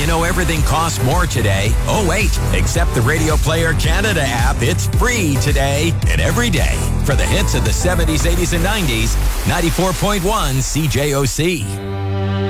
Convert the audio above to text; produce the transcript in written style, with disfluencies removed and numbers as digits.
You know everything costs more today. Oh, wait. Accept the Radio Player Canada app. It's free today and every day. For the hits of the 70s, 80s, and 90s, 94.1 CJOC.